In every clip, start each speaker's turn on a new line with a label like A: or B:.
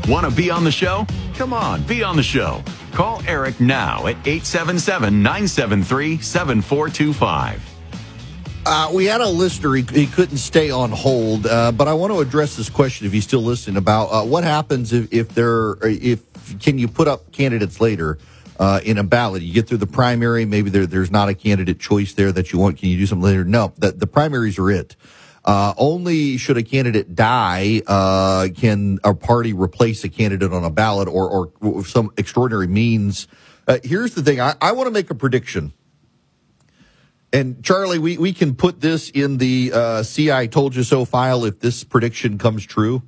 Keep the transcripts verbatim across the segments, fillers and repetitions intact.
A: Want to be on the show? Come on, be on the show. Call Eric now at eight seven seven, nine seven three, seven four two five.
B: Uh, we had a listener, he, he couldn't stay on hold, uh, but I want to address this question if he's still listening about uh, what happens if, if there, if, can you put up candidates later uh, in a ballot? You get through the primary, maybe there, there's not a candidate choice there that you want. Can you do something later? No, the, the primaries are it. Uh, only should a candidate die, uh, can a party replace a candidate on a ballot or, or some extraordinary means. Uh, here's the thing. I, I want to make a prediction. And Charlie, we, we can put this in the uh, See I Told You So file if this prediction comes true.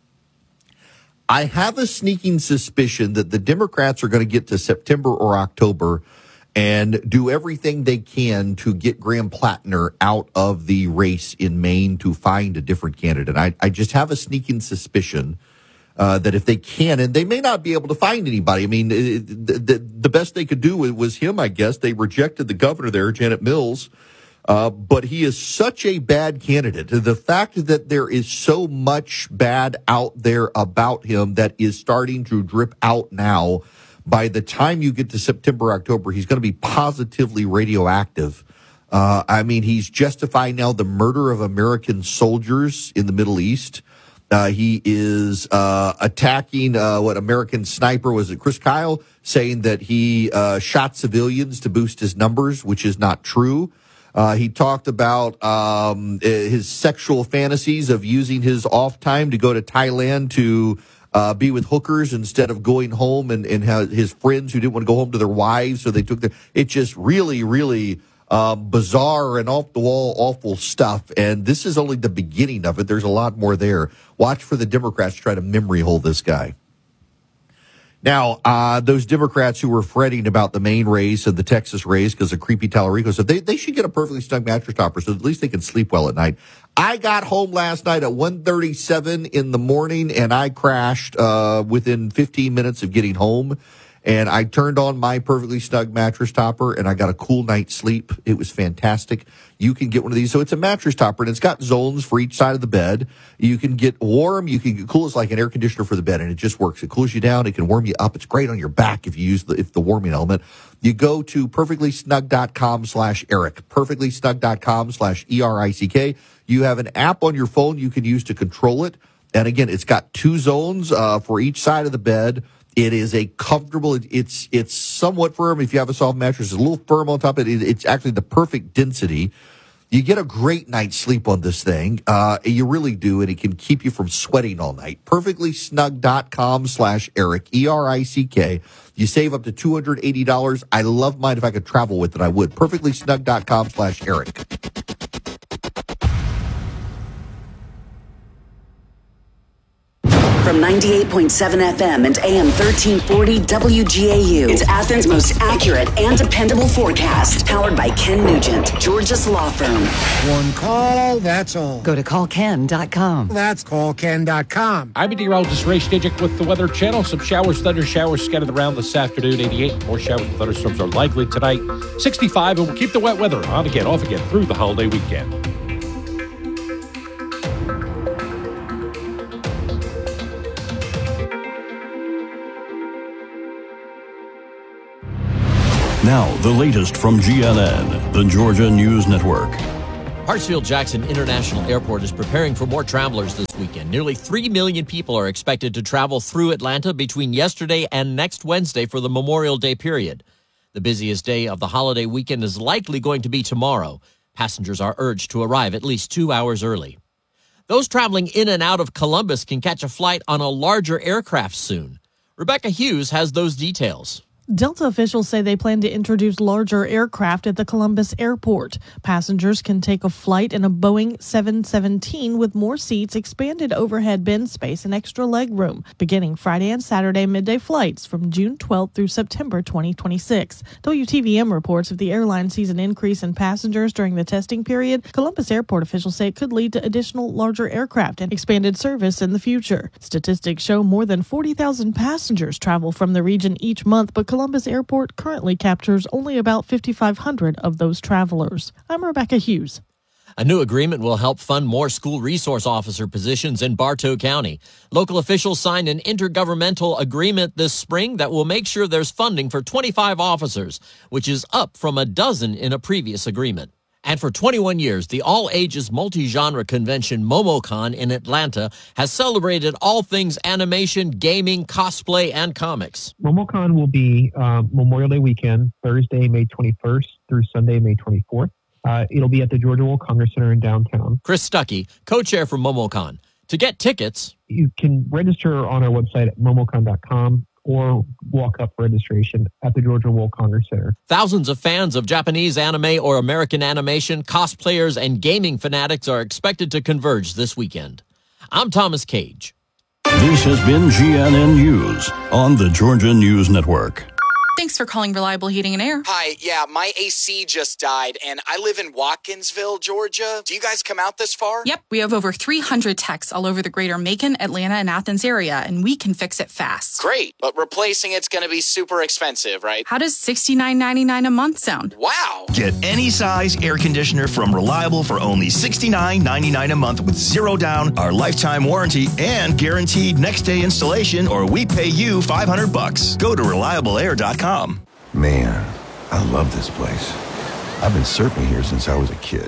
B: I have a sneaking suspicion that the Democrats are going to get to September or October and do everything they can to get Graham Plattner out of the race in Maine to find a different candidate. I, I just have a sneaking suspicion uh, that if they can, and they may not be able to find anybody. I mean, the, the, the best they could do was, was him, I guess. They rejected the governor there, Janet Mills. Uh, but he is such a bad candidate. The fact that there is so much bad out there about him that is starting to drip out now, by the time you get to September, October, he's going to be positively radioactive. Uh, I mean, he's justifying now the murder of American soldiers in the Middle East. Uh, he is uh, attacking uh, what American sniper was it, Chris Kyle, saying that he uh, shot civilians to boost his numbers, which is not true. Uh, he talked about um, his sexual fantasies of using his off time to go to Thailand to uh, be with hookers instead of going home, and, and his friends who didn't want to go home to their wives, so they took their. It's just really, really um, bizarre and off the wall, awful stuff. And this is only the beginning of it. There's a lot more there. Watch for the Democrats try to memory hole this guy. Now, uh, those Democrats who were fretting about the Maine race and the Texas race because of creepy Tallarico, so they, they should get a perfectly snug mattress topper so at least they can sleep well at night. I got home last night at one thirty-seven in the morning, and I crashed uh, within fifteen minutes of getting home. And I turned on my perfectly snug mattress topper, and I got a cool night's sleep. It was fantastic. You can get one of these. So it's a mattress topper, and it's got zones for each side of the bed. You can get warm. You can get cool. It's like an air conditioner for the bed, and it just works. It cools you down. It can warm you up. It's great on your back if you use the, if the warming element. You go to perfectlysnug.com slash Eric, perfectlysnug.com slash E R I C K. You have an app on your phone you can use to control it. And again, it's got two zones uh, for each side of the bed. It is a comfortable, it's it's somewhat firm if you have a soft mattress. It's a little firm on top of it. It's actually the perfect density. You get a great night's sleep on this thing. Uh, you really do, and it can keep you from sweating all night. perfectlysnug.com slash Eric, E R I C K. You save up to two hundred eighty dollars. I love mine. If I could travel with it, I would. perfectlysnug.com slash Eric.
C: From ninety-eight point seven F M and A M thirteen forty W G A U. It's Athens' most accurate and dependable forecast. Powered by Ken Nugent, Georgia's law firm.
D: One call, that's all.
E: Go to call ken dot com.
D: That's call ken dot com.
F: I'm meteorologist Ray Stijik with the Weather Channel. Some showers, thunder showers scattered around this afternoon. eighty-eight. More showers and thunderstorms are likely tonight. sixty-five, and we'll keep the wet weather on again, off again through the holiday weekend.
G: Now, the latest from G N N, the Georgia News Network.
H: Hartsfield-Jackson International Airport is preparing for more travelers this weekend. Nearly three million people are expected to travel through Atlanta between yesterday and next Wednesday for the Memorial Day period. The busiest day of the holiday weekend is likely going to be tomorrow. Passengers are urged to arrive at least two hours early. Those traveling in and out of Columbus can catch a flight on a larger aircraft soon. Rebecca Hughes has those details.
I: Delta officials say they plan to introduce larger aircraft at the Columbus airport. Passengers can take a flight in a Boeing seven seventeen with more seats, expanded overhead bin space, and extra leg room, beginning Friday and Saturday midday flights from June twelfth through September twenty twenty-six. W T V M reports if the airline sees an increase in passengers during the testing period, Columbus airport officials say it could lead to additional larger aircraft and expanded service in the future. Statistics show more than forty thousand passengers travel from the region each month, but Columbus Airport currently captures only about fifty-five hundred of those travelers. I'm Rebecca Hughes.
H: A new agreement will help fund more school resource officer positions in Bartow County. Local officials signed an intergovernmental agreement this spring that will make sure there's funding for twenty-five officers, which is up from a dozen in a previous agreement. And for twenty-one years, the all-ages multi-genre convention MomoCon in Atlanta has celebrated all things animation, gaming, cosplay, and comics.
J: MomoCon will be uh, Memorial Day weekend, Thursday, May twenty-first through Sunday, May twenty-fourth. Uh, it'll be at the Georgia World Congress Center in downtown.
H: Chris Stuckey, co-chair for MomoCon. To get tickets,
J: you can register on our website at momocon dot com or walk up for registration at the Georgia World Congress Center.
H: Thousands of fans of Japanese anime or American animation, cosplayers, and gaming fanatics are expected to converge this weekend. I'm Thomas Cage.
G: This has been G N N News on the Georgia News Network.
K: Thanks for calling Reliable Heating and Air.
L: Hi, yeah, my A C just died, and I live in Watkinsville, Georgia. Do you guys come out this far?
K: Yep, we have over three hundred techs all over the greater Macon, Atlanta, and Athens area, and we can fix it fast.
L: Great, but replacing it's going to be super expensive, right?
K: How does sixty-nine ninety-nine a month sound?
L: Wow!
M: Get any size air conditioner from Reliable for only sixty-nine ninety-nine a month with zero down, our lifetime warranty, and guaranteed next day installation, or we pay you five hundred bucks. Go to reliable air dot com.
N: Man, I love this place. I've been surfing here since I was a kid.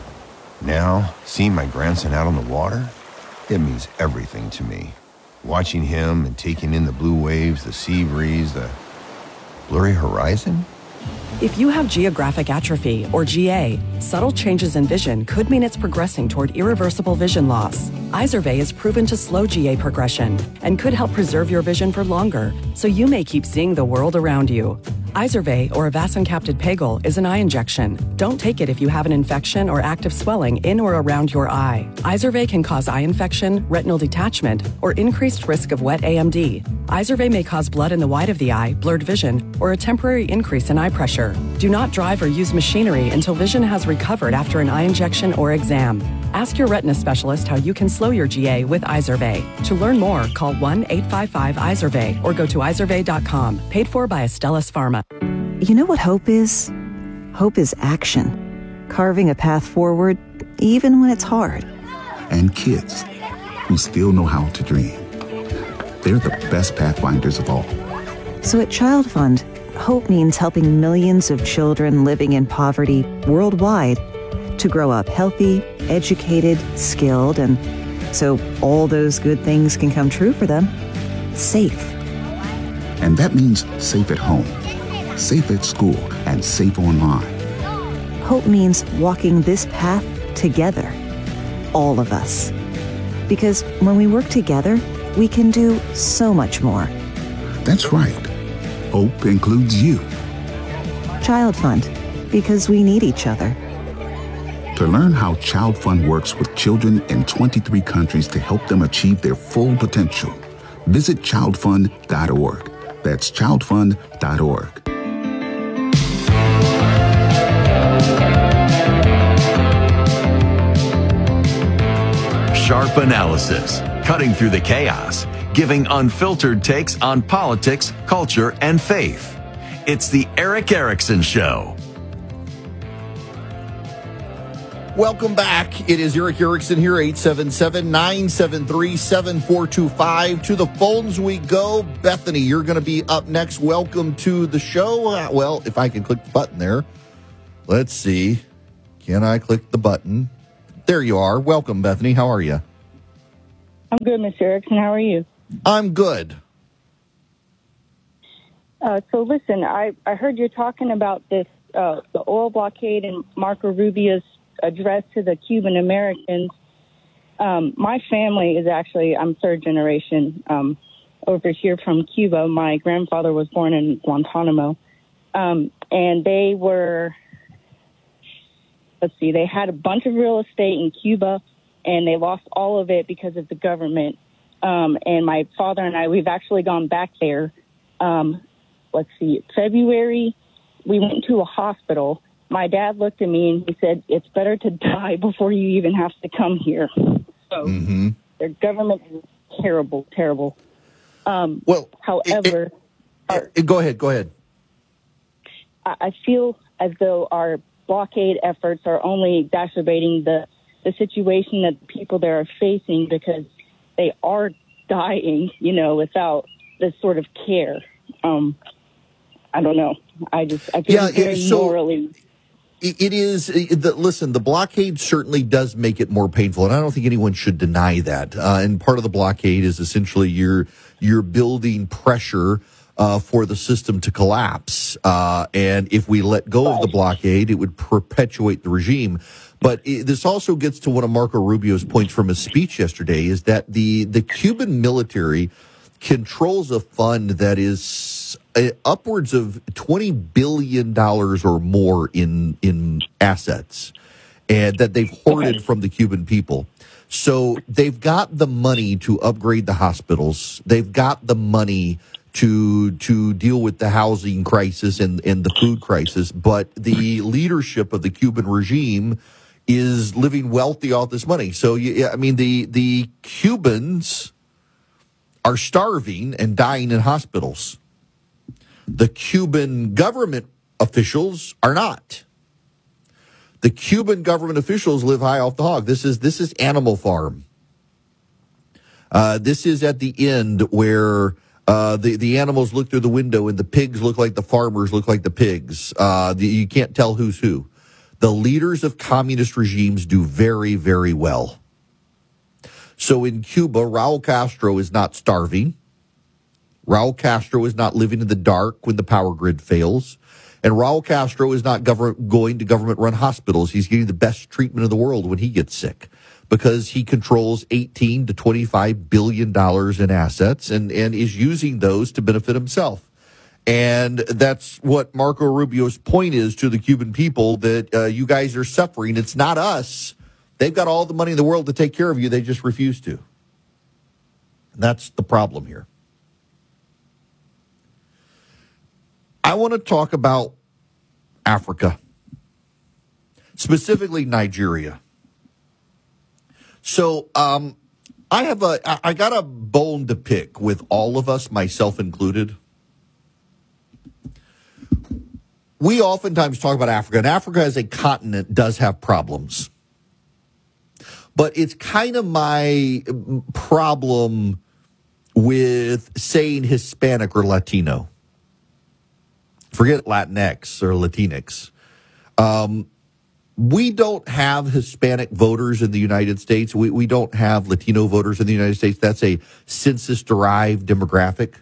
N: Now, seeing my grandson out on the water, it means everything to me. Watching him and taking in the blue waves, the sea breeze, the blurry horizon.
O: If you have geographic atrophy, or G A, subtle changes in vision could mean it's progressing toward irreversible vision loss. Izervay is proven to slow G A progression and could help preserve your vision for longer, so you may keep seeing the world around you. Izervay, or avacincaptad pegol, is an eye injection. Don't take it if you have an infection or active swelling in or around your eye. Izervay can cause eye infection, retinal detachment, or increased risk of wet A M D. Izervay may cause blood in the white of the eye, blurred vision, or a temporary increase in eye pressure. Do not drive or use machinery until vision has recovered after an eye injection or exam. Ask your retina specialist how you can slow your G A with Izervay. To learn more, call one eight five five Izervay or go to izervay dot com. Paid for by Astellas Pharma.
E: You know what hope is? Hope is action. Carving a path forward, even when it's hard.
P: And kids who still know how to dream. They're the best pathfinders of all.
E: So at Child Fund, hope means helping millions of children living in poverty worldwide to grow up healthy, educated, skilled, and so all those good things can come true for them. Safe.
P: And that means safe at home, safe at school, and safe online.
E: Hope means walking this path together. All of us. Because when we work together, we can do so much more.
P: That's right. Hope includes you.
E: Child Fund, because we need each other.
P: To learn how Child Fund works with children in twenty-three countries to help them achieve their full potential, visit child fund dot org. That's child fund dot org.
A: Sharp analysis, cutting through the chaos, giving unfiltered takes on politics, culture, and faith. It's the Erick Erickson Show.
B: Welcome back. It is Erick Erickson here, eight seven seven, nine seven three, seven four two five. To the phones we go. Bethany, you're going to be up next. Welcome to the show. Uh, well, if I can click the button there. Let's see. Can I click the button? There you are. Welcome, Bethany. How are you?
Q: I'm good, Mister Erickson. How are you?
B: I'm good.
Q: Uh, so listen, I, I heard you talking about this, uh, the oil blockade and Marco Rubio's address to the Cuban Americans. Um, my family is actually, I'm third generation um, over here from Cuba. My grandfather was born in Guantanamo. Um, and they were, let's see, they had a bunch of real estate in Cuba, and they lost all of it because of the government. Um, and my father and I, we've actually gone back there. Um, let's see, February, we went to a hospital. My dad looked at me and he said, it's better to die before you even have to come here. So
B: mm-hmm.
Q: Their government is terrible, terrible. Um,
B: well,
Q: however,
B: it, it, it, go ahead, go ahead.
Q: I, I feel as though our blockade efforts are only exacerbating the the situation that people there are facing, because they are dying, you know, without this sort of care. Um, I don't know. I just, I feel
B: Yeah,
Q: very
B: so-
Q: morally.
B: It is. The, listen, the blockade certainly does make it more painful, and I don't think anyone should deny that. Uh, and part of the blockade is essentially you're you're building pressure uh, for the system to collapse. Uh, and if we let go of the blockade, it would perpetuate the regime. But it, this also gets to one of Marco Rubio's points from his speech yesterday: is that the the Cuban military controls a fund that is uh, upwards of twenty billion dollars or more in in assets, and that they've hoarded from the Cuban people. So they've got the money to upgrade the hospitals. They've got the money to to deal with the housing crisis and, and the food crisis. But the leadership of the Cuban regime is living wealthy off this money. So, you, I mean, the the Cubans are starving and dying in hospitals. The Cuban government officials are not. The Cuban government officials live high off the hog. This is this is Animal Farm. Uh, this is at the end where uh, the the animals look through the window and the pigs look like the farmers look like the pigs. Uh, the, you can't tell who's who. The leaders of communist regimes do very, very well. So in Cuba, Raul Castro is not starving. Raul Castro is not living in the dark when the power grid fails. And Raul Castro is not government, going to government-run hospitals. He's getting the best treatment in the world when he gets sick because he controls eighteen to twenty-five billion dollars in assets and, and is using those to benefit himself. And that's what Marco Rubio's point is to the Cuban people, that uh, you guys are suffering. It's not us. They've got all the money in the world to take care of you. They just refuse to. And that's the problem here. I want to talk about Africa, specifically Nigeria. So um, I have a, I got a bone to pick with all of us, myself included. We oftentimes talk about Africa, and Africa as a continent does have problems. But it's kind of my problem with saying Hispanic or Latino. Forget Latinx or Latinx. Um, we don't have Hispanic voters in the United States. We, we don't have Latino voters in the United States. That's a census-derived demographic.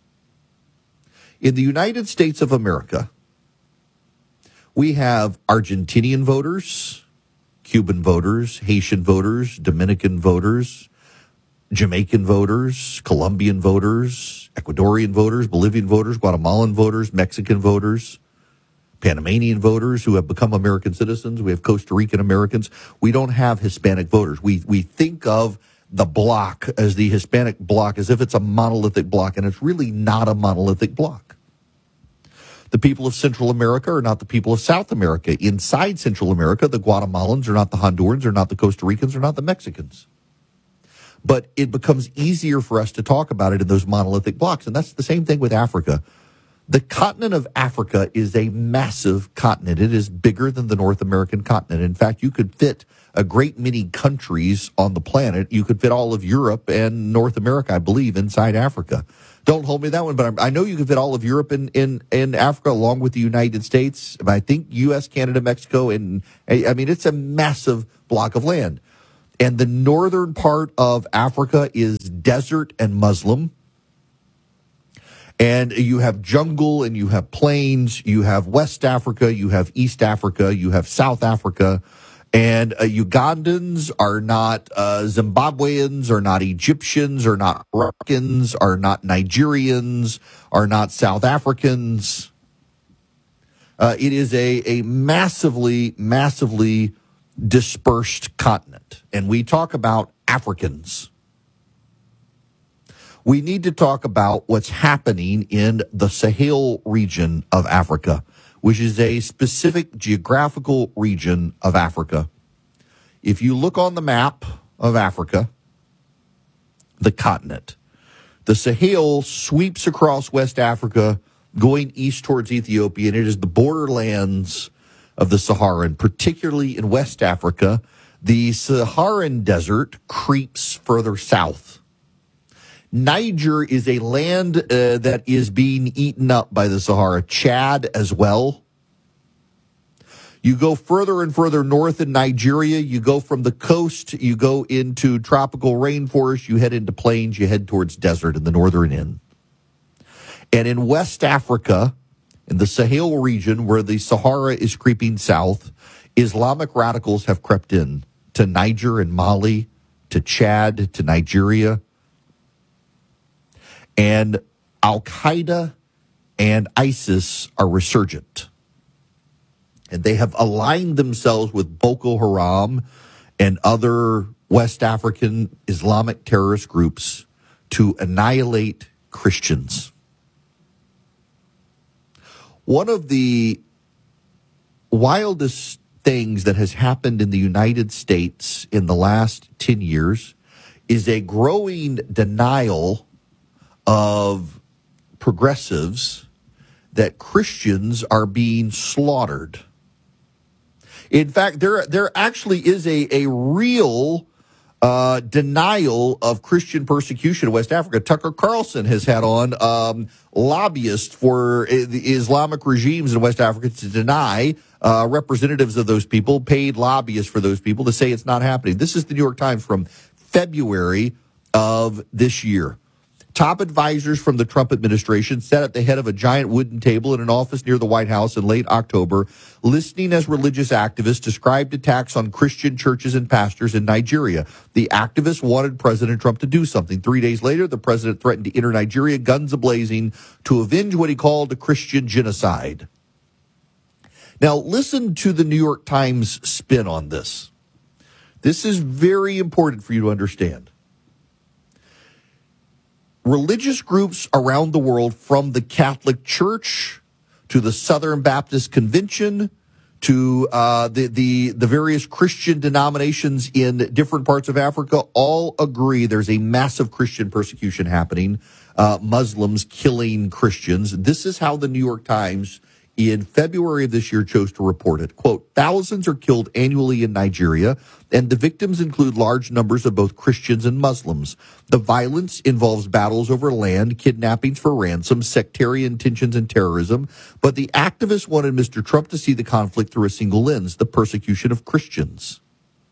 B: In the United States of America, we have Argentinian voters, Cuban voters, Haitian voters, Dominican voters, Jamaican voters, Colombian voters, Ecuadorian voters, Bolivian voters, Guatemalan voters, Mexican voters, Panamanian voters who have become American citizens. We have Costa Rican Americans. We don't have Hispanic voters. We we think of the bloc as the Hispanic bloc as if it's a monolithic bloc, and it's really not a monolithic bloc. The people of Central America are not the people of South America. Inside Central America, the Guatemalans are not the Hondurans, are not the Costa Ricans, are not the Mexicans. But it becomes easier for us to talk about it in those monolithic blocks. And that's the same thing with Africa. The continent of Africa is a massive continent. It is bigger than the North American continent. In fact, you could fit a great many countries on the planet. You could fit all of Europe and North America, I believe, inside Africa. Don't hold me to that one, but I know you can fit all of Europe in, in, in Africa along with the United States. I think U S, Canada, Mexico, and I mean, it's a massive block of land. And the northern part of Africa is desert and Muslim. And you have jungle and you have plains. You have West Africa. You have East Africa. You have South Africa. And uh, Ugandans are not uh, Zimbabweans, are not Egyptians, are not Moroccans, are not Nigerians, are not South Africans. Uh, it is a, a massively, massively dispersed continent. And we talk about Africans. We need to talk about what's happening in the Sahel region of Africa, which is a specific geographical region of Africa. If you look on the map of Africa, the continent, the Sahel sweeps across West Africa, going east towards Ethiopia, and it is the borderlands of the Sahara, and particularly in West Africa, The Saharan desert creeps further south. Niger is a land uh, that is being eaten up by the Sahara. Chad as well. You go further and further north in Nigeria. You go from the coast. You go into tropical rainforest. You head into plains. You head towards desert in the northern end. And in West Africa, in the Sahel region, where the Sahara is creeping south, Islamic radicals have crept in to Niger and Mali, to Chad, to Nigeria. And Al-Qaeda and ISIS are resurgent. And they have aligned themselves with Boko Haram and other West African Islamic terrorist groups to annihilate Christians. One of the wildest things that has happened in the United States in the last ten years is a growing denial of progressives that Christians are being slaughtered. In fact, there there actually is a, a real uh, denial of Christian persecution in West Africa. Tucker Carlson has had on um, lobbyists for the Islamic regimes in West Africa to deny uh, representatives of those people, paid lobbyists for those people, to say it's not happening. This is the New York Times from February of this year. Top advisors from the Trump administration sat at the head of a giant wooden table in an office near the White House in late October, listening as religious activists described attacks on Christian churches and pastors in Nigeria. The activists wanted President Trump to do something. Three days later, the president threatened to enter Nigeria, guns a-blazing, to avenge what he called a Christian genocide. Now, listen to the New York Times spin on this. This is very important for you to understand. Religious groups around the world, from the Catholic Church to the Southern Baptist Convention to uh, the, the the various Christian denominations in different parts of Africa, all agree there's a massive Christian persecution happening, uh, Muslims killing Christians. This is how the New York Times in February of this year chose to report it. Quote, thousands are killed annually in Nigeria, and the victims include large numbers of both Christians and Muslims. The violence involves battles over land, kidnappings for ransom, sectarian tensions, and terrorism. But the activists wanted Mister Trump to see the conflict through a single lens, the persecution of Christians.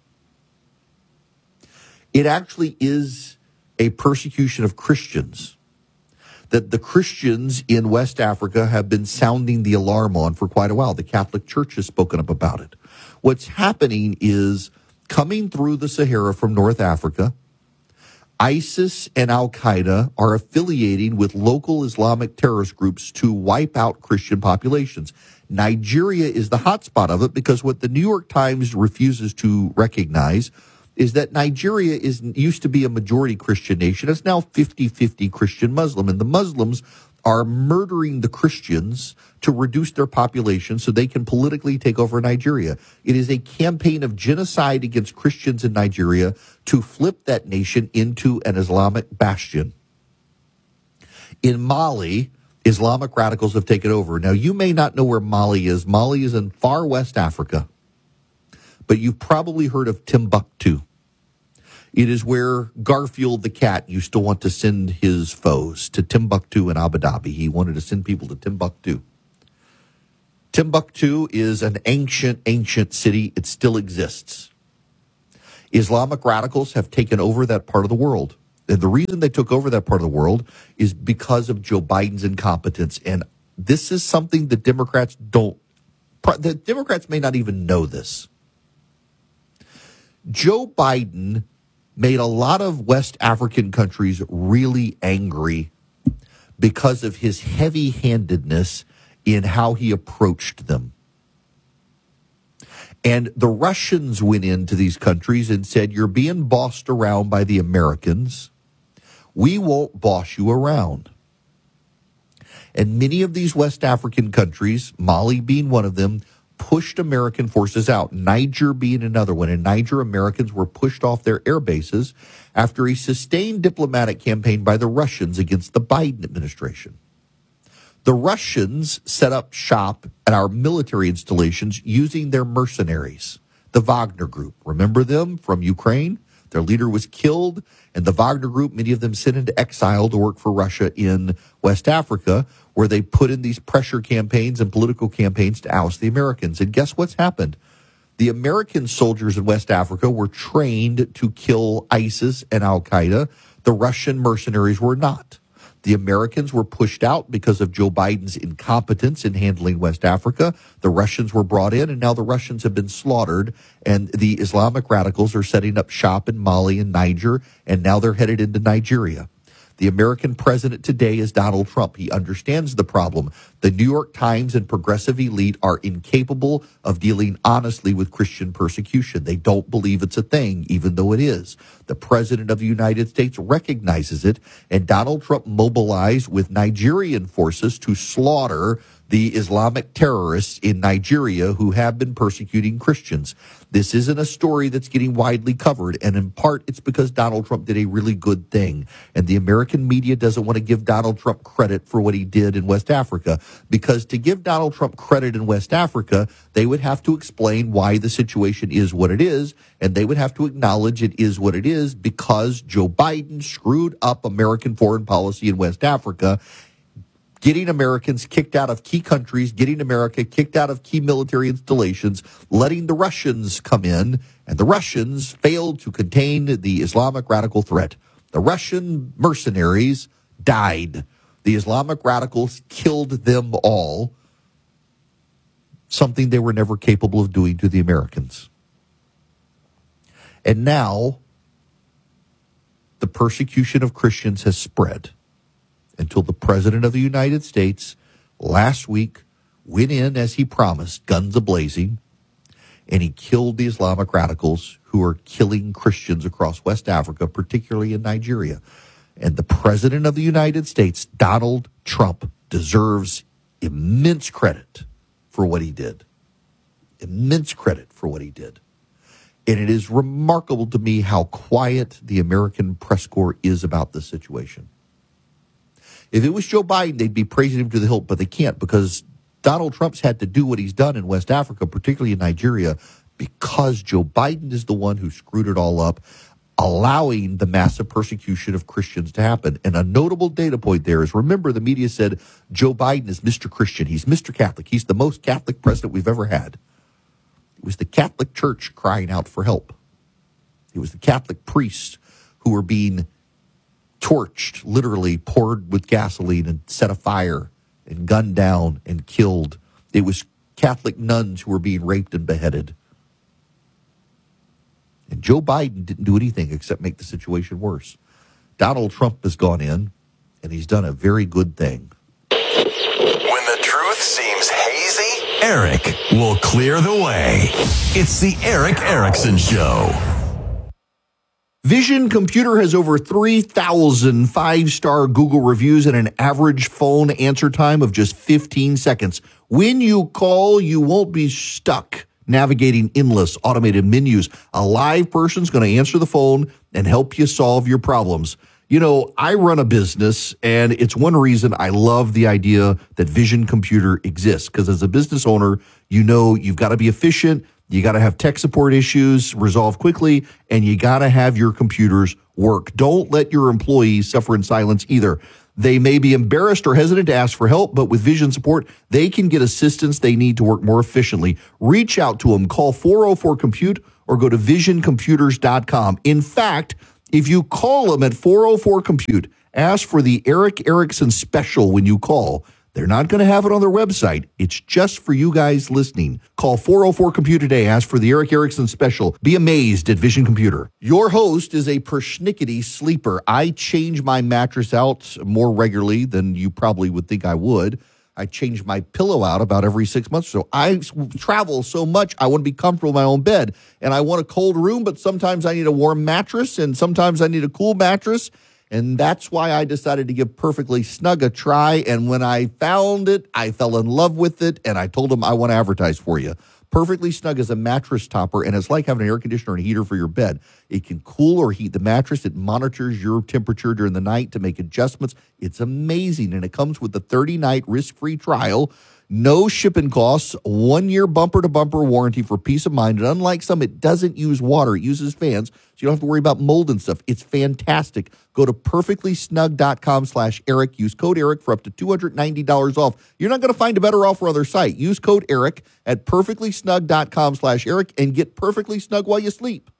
B: It actually is a persecution of Christians that the Christians in West Africa have been sounding the alarm on for quite a while. The Catholic Church has spoken up about it. What's happening is, coming through the Sahara from North Africa, ISIS and Al-Qaeda are affiliating with local Islamic terrorist groups to wipe out Christian populations. Nigeria is the hotspot of it, because what the New York Times refuses to recognize is that Nigeria is used to be a majority Christian nation. It's now fifty-fifty Christian-Muslim, and the Muslims are murdering the Christians to reduce their population so they can politically take over Nigeria. It is a campaign of genocide against Christians in Nigeria to flip that nation into an Islamic bastion. In Mali, Islamic radicals have taken over. Now, you may not know where Mali is. Mali is in far West Africa, but you've probably heard of Timbuktu. It is where Garfield the cat used to want to send his foes, to Timbuktu and Abu Dhabi. He wanted to send people to Timbuktu. Timbuktu is an ancient, ancient city. It still exists. Islamic radicals have taken over that part of the world. And the reason they took over that part of the world is because of Joe Biden's incompetence. And this is something that Democrats don't, the Democrats may not even know this. Joe Biden made a lot of West African countries really angry because of his heavy-handedness in how he approached them. And the Russians went into these countries and said, you're being bossed around by the Americans. We won't boss you around. And many of these West African countries, Mali being one of them, pushed American forces out, Niger being another one. In Niger, Americans were pushed off their air bases after a sustained diplomatic campaign by the Russians against the Biden administration. The Russians set up shop at our military installations using their mercenaries. The Wagner Group, remember them from Ukraine? Their leader was killed, and the Wagner Group, many of them sent into exile to work for Russia in West Africa, where they put in these pressure campaigns and political campaigns to oust the Americans. And guess what's happened? The American soldiers in West Africa were trained to kill ISIS and Al-Qaeda. The Russian mercenaries were not. The Americans were pushed out because of Joe Biden's incompetence in handling West Africa. The Russians were brought in, and now the Russians have been slaughtered, and the Islamic radicals are setting up shop in Mali and Niger, and now they're headed into Nigeria. The American president today is Donald Trump. He understands the problem. The New York Times and progressive elite are incapable of dealing honestly with Christian persecution. They don't believe it's a thing, even though it is. The president of the United States recognizes it, and Donald Trump mobilized with Nigerian forces to slaughter the Islamic terrorists in Nigeria who have been persecuting Christians. This isn't a story that's getting widely covered, and in part it's because Donald Trump did a really good thing, and the American media doesn't want to give Donald Trump credit for what he did in West Africa, because to give Donald Trump credit in West Africa, they would have to explain why the situation is what it is, and they would have to acknowledge it is what it is because Joe Biden screwed up American foreign policy in West Africa, getting Americans kicked out of key countries, getting America kicked out of key military installations, letting the Russians come in, and the Russians failed to contain the Islamic radical threat. The Russian mercenaries died. The Islamic radicals killed them all, something they were never capable of doing to the Americans. And now, the persecution of Christians has spread until the President of the United States last week went in, as he promised, guns a-blazing, and he killed the Islamic radicals who are killing Christians across West Africa, particularly in Nigeria. And the President of the United States, Donald Trump, deserves immense credit for what he did. Immense credit for what he did. And it is remarkable to me how quiet the American press corps is about this situation. If it was Joe Biden, they'd be praising him to the hilt, but they can't because Donald Trump's had to do what he's done in West Africa, particularly in Nigeria, because Joe Biden is the one who screwed it all up, allowing the massive persecution of Christians to happen. And a notable data point there is, remember, the media said Joe Biden is Mister Christian. He's Mister Catholic. He's the most Catholic president we've ever had. It was the Catholic Church crying out for help. It was the Catholic priests who were being torched, literally poured with gasoline and set afire and gunned down and killed. It was Catholic nuns who were being raped and beheaded. And Joe Biden didn't do anything except make the situation worse. Donald Trump has gone in, and he's done a very good thing.
A: When the truth seems hazy, Eric will clear the way. It's the Eric Erickson Show.
B: Vision Computer has over three thousand five-star Google reviews and an average phone answer time of just fifteen seconds. When you call, you won't be stuck navigating endless automated menus. A live person's going to answer the phone and help you solve your problems. You know, I run a business, and it's one reason I love the idea that Vision Computer exists, because as a business owner, you know you've got to be efficient. You got to have tech support issues resolved quickly, and you got to have your computers work. Don't let your employees suffer in silence either. They may be embarrassed or hesitant to ask for help, but with Vision support, they can get assistance they need to work more efficiently. Reach out to them. Call four oh four compute or go to vision computers dot com. In fact, if you call them at four oh four compute, ask for the Eric Erickson special when you call. They're not going to have it on their website. It's just for you guys listening. Call four oh four compute today. Ask for the Eric Erickson special. Be amazed at Vision Computer. Your host is a persnickety sleeper. I change my mattress out more regularly than you probably would think I would. I change my pillow out about every six months or so. I travel so much, I want to be comfortable in my own bed. And I want a cold room, but sometimes I need a warm mattress, and sometimes I need a cool mattress. And that's why I decided to give Perfectly Snug a try. And when I found it, I fell in love with it. And I told them I want to advertise for you. Perfectly Snug is a mattress topper, and it's like having an air conditioner and a heater for your bed. It can cool or heat the mattress. It monitors your temperature during the night to make adjustments. It's amazing, and it comes with a thirty-night risk-free trial. No shipping costs, one-year bumper-to-bumper warranty for peace of mind. And unlike some, it doesn't use water. It uses fans, so you don't have to worry about mold and stuff. It's fantastic. Go to perfectlysnug.com slash Eric. Use code Eric for up to two hundred ninety dollars off. You're not going to find a better offer on their site. Use code Eric at perfectlysnug.com slash Eric and get perfectly snug while you sleep.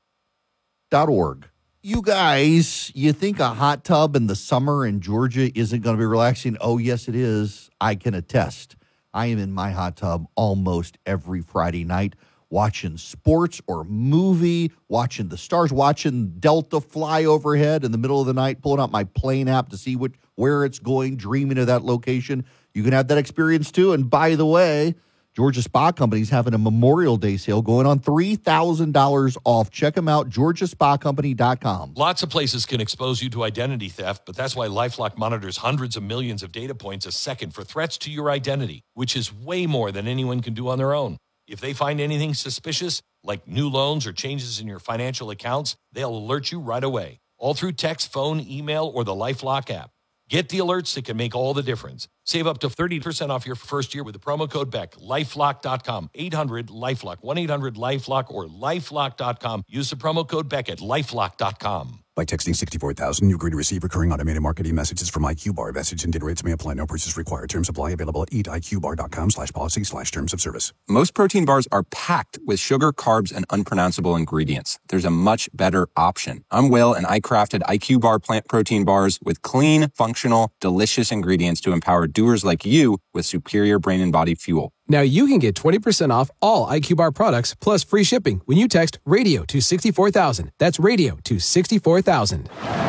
B: Dot org. You guys, you think a hot tub in the summer in Georgia isn't going to be relaxing? Oh, yes, it is. I can attest. I am in my hot tub almost every Friday night watching sports or movie, watching the stars, watching Delta fly overhead in the middle of the night, pulling out my plane app to see what, where it's going, dreaming of that location. You can have that experience too. And by the way, Georgia Spa Company is having a Memorial Day sale going on, three thousand dollars off. Check them out, georgia spa company dot com.
F: Lots of places can expose you to identity theft, but that's why LifeLock monitors hundreds of millions of data points a second for threats to your identity, which is way more than anyone can do on their own. If they find anything suspicious, like new loans or changes in your financial accounts, they'll alert you right away, all through text, phone, email, or the LifeLock app. Get the alerts that can make all the difference. Save up to thirty percent off your first year with the promo code Beck. lifelock dot com, eight hundred LifeLock, one eight hundred LifeLock, or lifelock dot com. Use the promo code Beck at lifelock dot com.
R: By texting sixty-four thousand, you agree to receive recurring automated marketing messages from iQBar. Message and data rates may apply. No purchase required. Terms apply. Available at eatiqbar.com slash policy slash terms of service.
S: Most protein bars are packed with sugar, carbs, and unpronounceable ingredients. There's a much better option. I'm Will, and I crafted iQBar plant protein bars with clean, functional, delicious ingredients to empower doers like you with superior brain and body fuel.
T: Now you can get twenty percent off all iQBar products plus free shipping when you text radio to sixty-four thousand. That's radio to sixty-four thousand.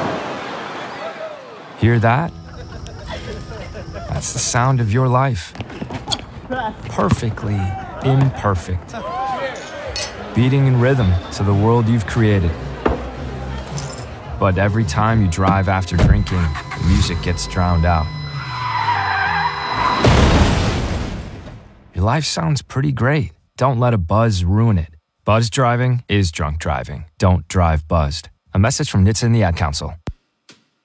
U: Hear that? That's the sound of your life. Perfectly imperfect. Beating in rhythm to the world you've created. But every time you drive after drinking, the music gets drowned out. Your life sounds pretty great. Don't let a buzz ruin it. Buzz driving is drunk driving. Don't drive buzzed. A message from N H T S A and the Ad Council.